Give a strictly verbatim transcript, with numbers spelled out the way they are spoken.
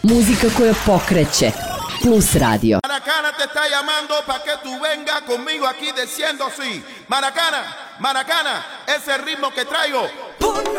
Muzika koja pokreće. Plus Radio. Maracana te está llamando para que tú vengas conmigo aquí diciendo así. Maracana, Maracana, ese ritmo que traigo.